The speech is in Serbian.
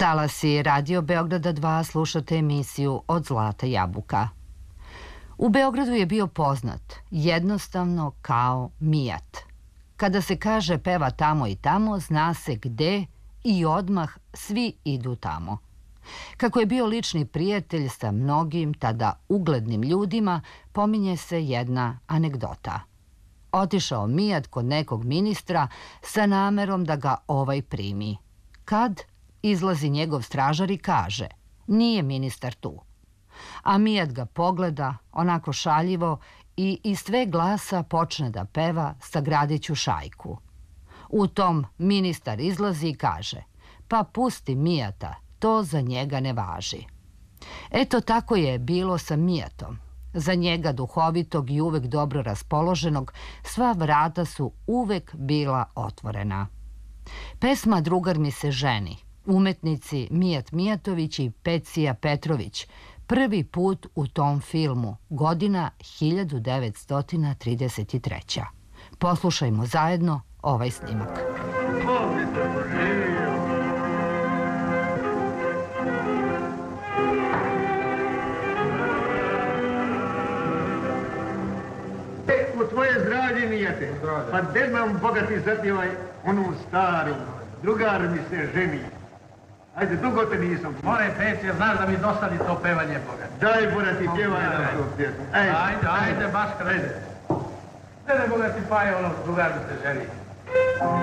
Talasi Radio Beograda 2 slušate emisiju Od zlata jabuka. U Beogradu je bio poznat, jednostavno kao Mijat. Kada se kaže peva tamo i tamo, zna se gde i odmah svi idu tamo. Kako je bio lični prijatelj sa mnogim tada uglednim ljudima, pominje se jedna anegdota. Otišao Mijat kod nekog ministra sa namerom da ga ovaj primi. Kad izlazi njegov stražar i kaže: nije ministar tu. A Mijat ga pogleda, onako šaljivo, i iz sve glasa počne da peva Sagradit ću šajku. U tom ministar izlazi i kaže: pa pusti Mijata, to za njega ne važi. Eto tako je bilo sa Mijatom. Za njega duhovitog i uvek dobro raspoloženog, sva vrata su uvek bila otvorena. Pesma Drugar mi se ženi, umetnici Mijat Mijatović i Pecija Petrović, prvi put u tom filmu, godina 1933. Poslušajmo zajedno ovaj snimak. U tvoje zdravlje, Mijate, pa gde nam Boga ti zapjevaj onu staru, drugar mi se ženi. Ajde, dugo te nisam. More, Pecije, znaš da mi dosadi to pevanje, Boga. Daj, Bora, ti pjevaj nam to pjesmu. Ajde, baš krede. Ne, Boga ti paje ono, drugar mi se ženi.